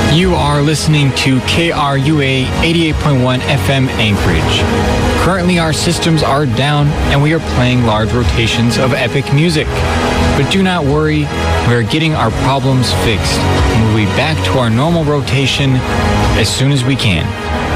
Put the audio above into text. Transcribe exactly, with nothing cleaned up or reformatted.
You are listening to K R U A eighty-eight point one F M Anchorage. Currently our systems are down and we are playing large rotations of epic music. But do not worry, we are getting our problems fixed and we'll be back to our normal rotation as soon as we can.